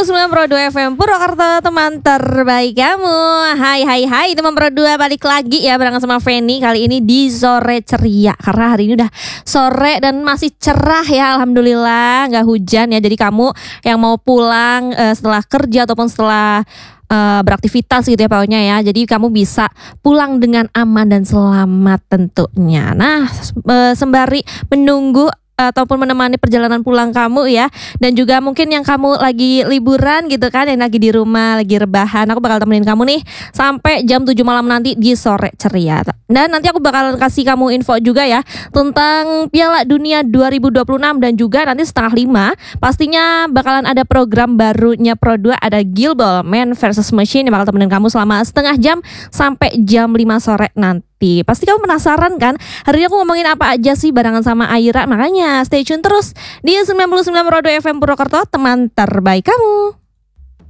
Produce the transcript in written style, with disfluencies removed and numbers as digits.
99,2 FM Purwokerto, teman terbaik kamu. Hai teman Pro 2, balik lagi ya barengan sama Feni. Kali ini di sore ceria, karena hari ini udah sore dan masih cerah ya, alhamdulillah, nggak hujan ya. Jadi kamu yang mau pulang setelah kerja ataupun setelah beraktivitas gitu ya pokoknya ya, jadi kamu bisa pulang dengan aman dan selamat tentunya. Nah, sembari menunggu ataupun menemani perjalanan pulang kamu ya, dan juga mungkin yang kamu lagi liburan gitu kan, yang lagi di rumah lagi rebahan, aku bakal temenin kamu nih sampai jam 7 malam nanti di sore ceria. Dan nanti aku bakal kasih kamu info juga ya tentang Piala Dunia 2026, dan juga nanti setengah 5 pastinya bakalan ada program barunya Pro 2, ada Gilball Man versus Machine yang bakal temenin kamu selama setengah jam sampai jam 5 sore nanti. Pasti kamu penasaran kan, hari ini aku ngomongin apa aja sih barengan sama Aira. Makanya stay tune terus di 99,2 FM Purwokerto, teman terbaik kamu.